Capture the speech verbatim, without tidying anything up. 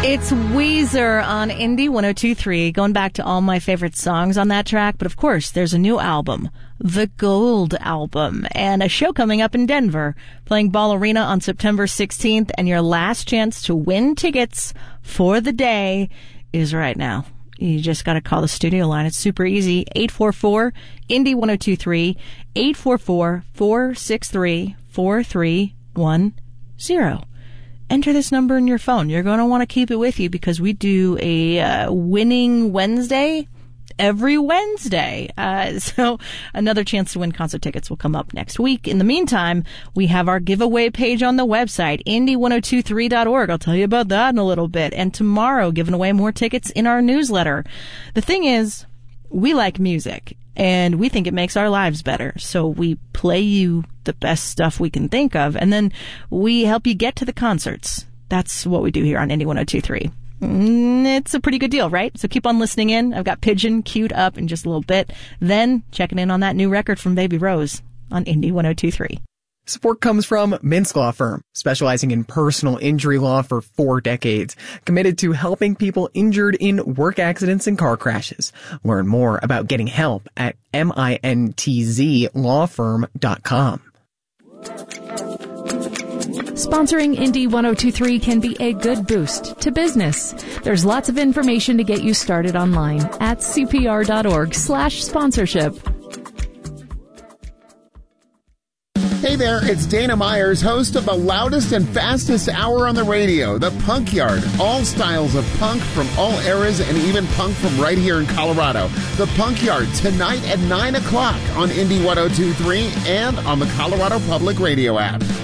It's Weezer on Indie one oh two point three, going back to all my favorite songs on that track. But of course, there's a new album, the Gold Album, and a show coming up in Denver, playing Ball Arena on September sixteenth. And your last chance to win tickets for the day is right now. You just got to call the studio line. It's super easy. eight four four, Indie one oh two point three, eight four four, four six three, four three one zero. Enter this number in your phone. You're going to want to keep it with you because we do a uh, winning Wednesday every Wednesday. Uh, so another chance to win concert tickets will come up next week. In the meantime, we have our giveaway page on the website, indie one oh two three dot org. I'll tell you about that in a little bit. And tomorrow, giving away more tickets in our newsletter. The thing is, we like music, and we think it makes our lives better. So we play you the best stuff we can think of, and then we help you get to the concerts. That's what we do here on Indie one oh two point three. It's a pretty good deal, right? So keep on listening in. I've got Pigeon queued up in just a little bit. Then checking in on that new record from Baby Rose on Indie one oh two point three. Support comes from Minsk Law Firm, specializing in personal injury law for four decades, committed to helping people injured in work accidents and car crashes. Learn more about getting help at mintz law firm dot com. Sponsoring Indie one oh two point three can be a good boost to business. There's lots of information to get you started online at c p r dot org slash sponsorship. Hey there, it's Dana Myers, host of the loudest and fastest hour on the radio, The Punk Yard. All styles of punk from all eras and even punk from right here in Colorado. The Punk Yard, tonight at nine o'clock on Indie one oh two point three and on the Colorado Public Radio app.